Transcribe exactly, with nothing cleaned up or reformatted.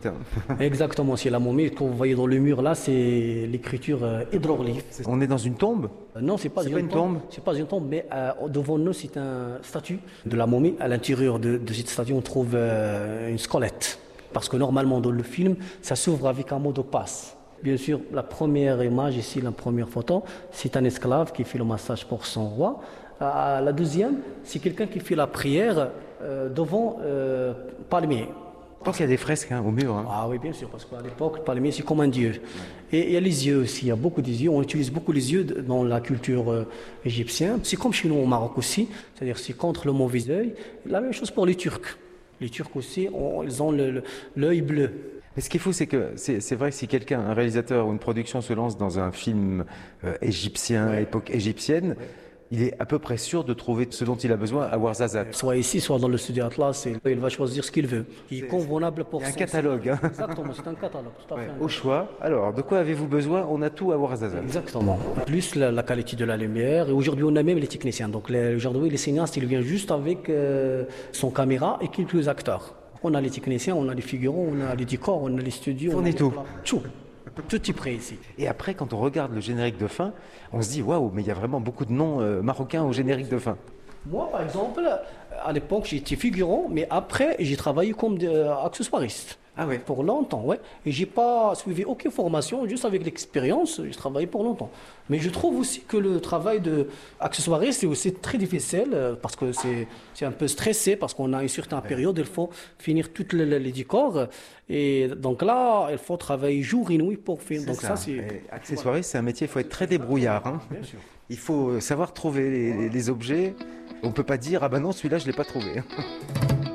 Exactement, c'est la momie que vous voyez dans le mur là, c'est l'écriture euh, hiéroglyphe. On est dans une tombe? Euh, Non, c'est pas, C'est une, pas une tombe. tombe? C'est pas une tombe, mais euh, devant nous, c'est un statue de la momie. À l'intérieur de, de cette statue, on trouve euh, une squelette. Parce que normalement, dans le film, ça s'ouvre avec un mot de passe. Bien sûr, la première image ici, la première photo, c'est un esclave qui fait le massage pour son roi. Euh, la deuxième, c'est quelqu'un qui fait la prière euh, devant euh, palmier. Je pense qu'il y a des fresques hein, au mur. Hein. Ah oui, bien sûr, parce qu'à l'époque, le palmier, c'est comme un dieu. Et il y a les yeux aussi, il y a beaucoup des yeux. On utilise beaucoup les yeux dans la culture euh, égyptienne. C'est comme chez nous au Maroc aussi, c'est-à-dire c'est contre le mauvais œil. La même chose pour les Turcs. Les Turcs aussi, on- ils ont le- le- l'œil bleu. Mais ce qu'il faut, c'est que c'est c'est vrai que si quelqu'un, un réalisateur ou une production se lance dans un film euh, égyptien, Ouais. époque égyptienne, il est à peu près sûr de trouver ce dont il a besoin à Ouarzazate. Soit ici, soit dans le studio Atlas, et il va choisir ce qu'il veut, qui est convenable pour Il y a un son- catalogue. Hein. Exactement, c'est un catalogue, tout à Ouais, fait. au choix. Alors, de quoi avez-vous besoin? On a tout à Ouarzazate. Exactement. Plus la, la qualité de la lumière. Et aujourd'hui, on a même les techniciens. Donc les- aujourd'hui, les cinéastes, ils viennent juste avec euh, son caméra et quelques acteurs. On a les techniciens, on a les figurants, on a les décors, on a les studios. On a est les tout. plats. Tout. Tout est prêt ici. Et après, quand on regarde le générique de fin, on se dit waouh, mais il y a vraiment beaucoup de noms euh, marocains au générique de fin. Moi, par exemple, à l'époque, j'étais figurant, mais après, j'ai travaillé comme euh, accessoiriste. Ah ouais. Pour longtemps, ouais. Et j'ai pas suivi aucune formation, juste avec l'expérience, j'ai travaillé pour longtemps. Mais je trouve aussi que le travail de accessoiriste, c'est aussi très difficile euh, parce que c'est c'est un peu stressé, parce qu'on a une certaine période, il faut finir tous les, les décors. Et donc là, il faut travailler jour et nuit pour finir. Donc ça, c'est... Et accessoiriste, c'est un métier, il faut être très débrouillard. Hein. Bien sûr. Il faut savoir trouver les, les- les objets. On peut pas dire ah ben non, celui-là je l'ai pas trouvé.